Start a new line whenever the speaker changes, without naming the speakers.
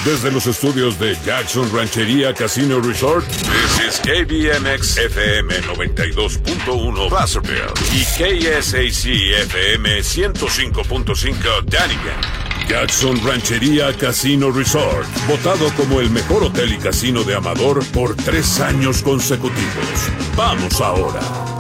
Desde los estudios de Jackson Ranchería Casino Resort, this is KBMX FM 92.1 Placerville y KSAC FM 105.5 Dunnigan. Jackson Ranchería Casino Resort, votado como el mejor hotel y casino de Amador por 3 años consecutivos. Vamos ahora.